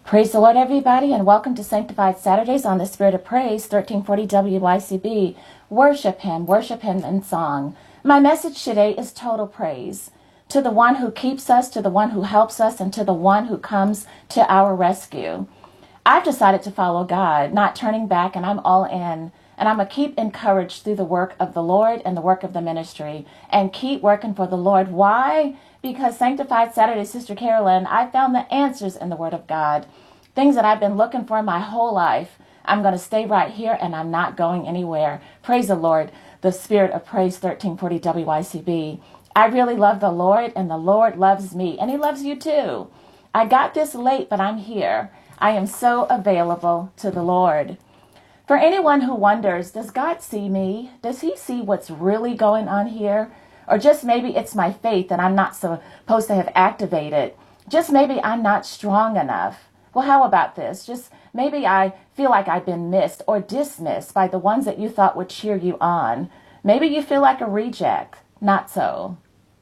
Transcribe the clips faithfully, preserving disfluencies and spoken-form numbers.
Praise the Lord, everybody, and welcome to Sanctified Saturdays on the Spirit of Praise, thirteen forty W Y C B. Worship Him, worship Him in song. My message today is total praise. To the one who keeps us, to the one who helps us, and to the one who comes to our rescue. I've decided to follow God, not turning back, and I'm all in. And I'm going to keep encouraged through the work of the Lord and the work of the ministry, and keep working for the Lord. Why? Because Sanctified Saturday, Sister Carolyn, I found the answers in the Word of God. Things that I've been looking for my whole life. I'm going to stay right here, and I'm not going anywhere. Praise the Lord, the Spirit of Praise, thirteen forty W Y C B. I really love the Lord, and the Lord loves me, and He loves you too. I got this late, but I'm here. I am so available to the Lord. For anyone who wonders, does God see me? Does He see what's really going on here? Or just maybe it's my faith that I'm not supposed to have activated. Just maybe I'm not strong enough. Well, how about this? Just maybe I feel like I've been missed or dismissed by the ones that you thought would cheer you on. Maybe you feel like a reject. Not so.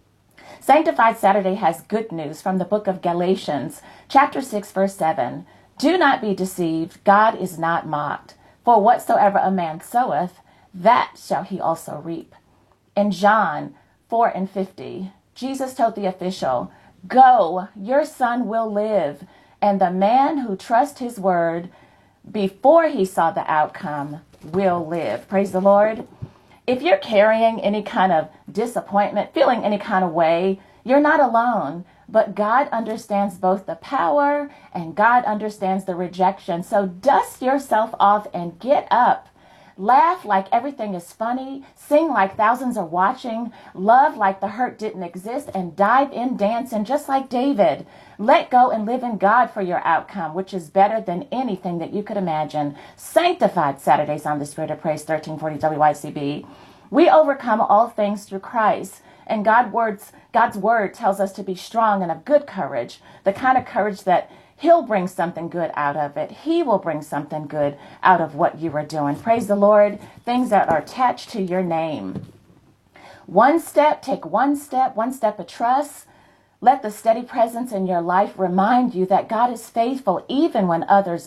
Sanctified Saturday has good news from the book of Galatians, chapter six, verse seven. Do not be deceived. God is not mocked. For whatsoever a man soweth, that shall he also reap. In John four and fifty, Jesus told the official, go, your son will live. And the man who trusts his word before he saw the outcome will live. Praise the Lord. If you're carrying any kind of disappointment, feeling any kind of way, you're not alone. But God understands both the power and God understands the rejection. So dust yourself off and get up. Laugh like everything is funny. Sing like thousands are watching. Love like the hurt didn't exist. And dive in dancing just like David. Let go and live in God for your outcome, which is better than anything that you could imagine. Sanctified Saturdays on the Spirit of Praise, thirteen forty W Y C B. We overcome all things through Christ. And God words, God's word tells us to be strong and of good courage. The kind of courage that He'll bring something good out of it. He will bring something good out of what you are doing. Praise the Lord. Things that are attached to your name. One step, take one step, one step of trust. Let the steady presence in your life remind you that God is faithful even when others